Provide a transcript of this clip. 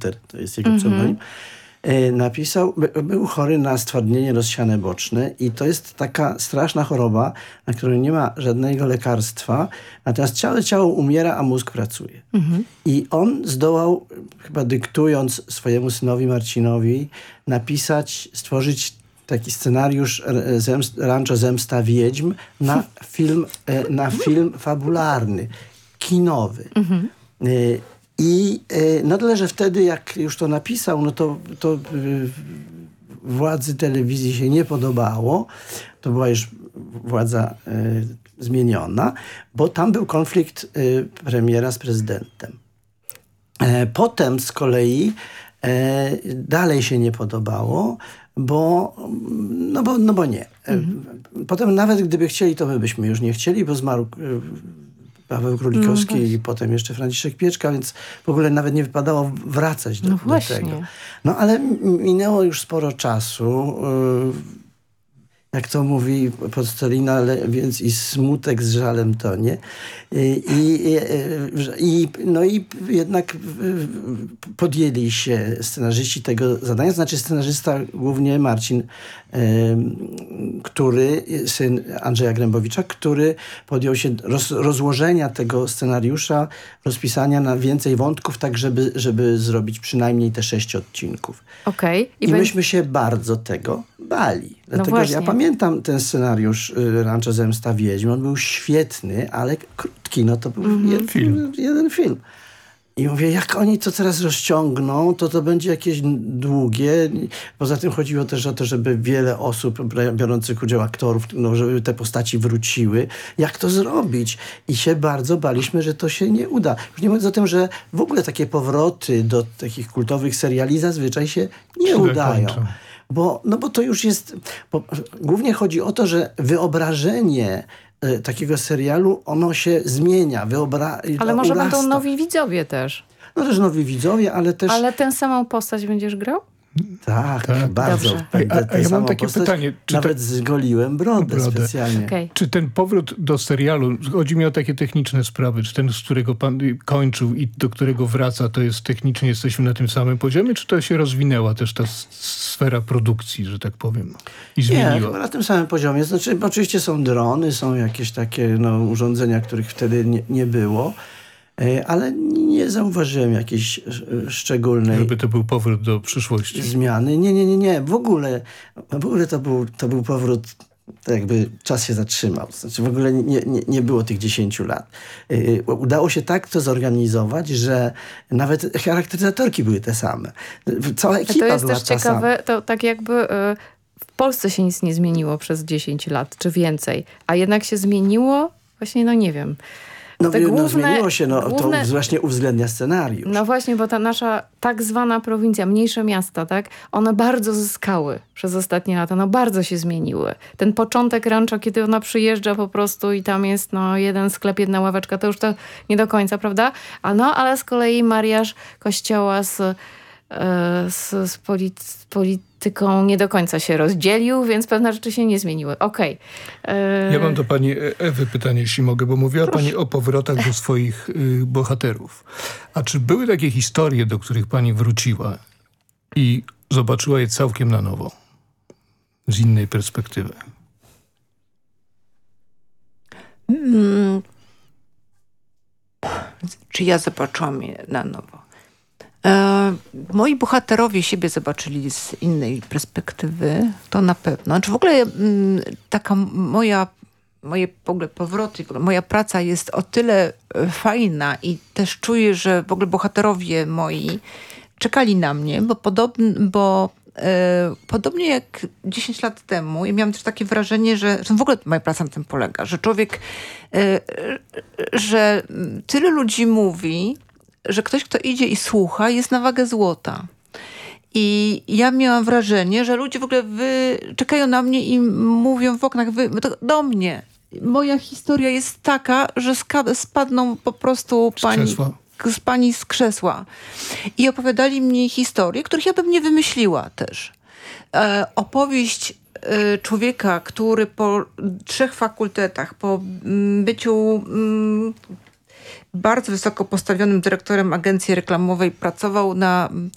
Walter, to jest jego pseudonim, napisał, był chory na stwardnienie rozsiane boczne i to jest taka straszna choroba, na którą nie ma żadnego lekarstwa, natomiast całe ciało umiera, a mózg pracuje. I on zdołał, chyba dyktując swojemu synowi Marcinowi, stworzyć taki scenariusz Rancho Zemsta Wiedźm na film fabularny, kinowy. I no tyle, że wtedy, jak już to napisał, no to władzy telewizji się nie podobało. To była już władza zmieniona, bo tam był konflikt premiera z prezydentem. Potem z kolei dalej się nie podobało, bo nie. Potem nawet gdyby chcieli, to my byśmy już nie chcieli, bo zmarł Paweł Królikowski i potem jeszcze Franciszek Pieczka, więc w ogóle nawet nie wypadało wracać do tego. No ale minęło już sporo czasu. Jak to mówi Postelina, więc i smutek z żalem tonie. No i jednak podjęli się scenarzyści tego zadania. Znaczy scenarzysta głównie Marcin, syn Andrzeja Grębowicza, który podjął się rozłożenia tego scenariusza, rozpisania na więcej wątków, tak żeby zrobić przynajmniej te 6 odcinków. I myśmy się bardzo tego bali. Dlatego, że ja pamiętam ten scenariusz Rancho Zemsta Wiedźm. On był świetny, ale krótki. No to był jeden film. I mówię, jak oni to teraz rozciągną, to będzie jakieś długie. Poza tym chodziło też o to, żeby wiele osób biorących udział, aktorów, żeby te postaci wróciły. Jak to zrobić? I się bardzo baliśmy, że to się nie uda. Już nie mówiąc o tym, że w ogóle takie powroty do takich kultowych seriali zazwyczaj się nie udają. Bo to już jest... Głównie chodzi o to, że wyobrażenie takiego serialu, ono się zmienia. Ale może będą nowi widzowie też. No też nowi widzowie, ale też... Ale tę samą postać będziesz grał? Tak, bardzo. A ja mam takie pytanie. Nawet zgoliłem brodę specjalnie. Czy ten powrót do serialu, chodzi mi o takie techniczne sprawy, czy ten, z którego pan kończył i do którego wraca, to jest technicznie, jesteśmy na tym samym poziomie, czy to się rozwinęła też ta sfera produkcji, że tak powiem, i zmieniła? Nie, chyba na tym samym poziomie. Znaczy, oczywiście są drony, są jakieś takie urządzenia, których wtedy nie było. Ale nie zauważyłem jakiejś szczególnej... Żeby to był powrót do przyszłości. Zmiany. Nie. W ogóle to był powrót, tak jakby czas się zatrzymał. Znaczy w ogóle nie było tych 10 lat. Udało się tak to zorganizować, że nawet charakteryzatorki były te same. Cała ekipa była ta sama. To jest też ciekawe, to tak jakby... W Polsce się nic nie zmieniło przez 10 lat, czy więcej. A jednak się zmieniło? Właśnie, nie wiem. Zmieniło się, to właśnie uwzględnia scenariusz. No właśnie, bo ta nasza tak zwana prowincja, mniejsze miasta, tak, one bardzo zyskały przez ostatnie lata, bardzo się zmieniły. Ten początek Rancho, kiedy ona przyjeżdża po prostu i tam jest jeden sklep, jedna ławeczka, to już to nie do końca, prawda? Ale z kolei mariaż kościoła z polityką nie do końca się rozdzielił, więc pewne rzeczy się nie zmieniły. Ja mam do pani Ewy pytanie, jeśli mogę, bo mówiła pani o powrotach do swoich bohaterów. A czy były takie historie, do których pani wróciła i zobaczyła je całkiem na nowo? Z innej perspektywy. Czy ja zobaczyłam je na nowo? Moi bohaterowie siebie zobaczyli z innej perspektywy, to na pewno. Znaczy w ogóle taka moje w ogóle powroty, moja praca jest o tyle fajna i też czuję, że w ogóle bohaterowie moi czekali na mnie, bo podobnie jak 10 lat temu, ja miałam też takie wrażenie, że w ogóle moja praca na tym polega, że człowiek, że tyle ludzi mówi, że ktoś, kto idzie i słucha, jest na wagę złota. I ja miałam wrażenie, że ludzie w ogóle czekają na mnie i mówią w oknach do mnie. Moja historia jest taka, że spadną po prostu pani z krzesła. I opowiadali mi historie, których ja bym nie wymyśliła też. Opowieść człowieka, który po 3 fakultetach, po byciu bardzo wysoko postawionym dyrektorem agencji reklamowej, pracował na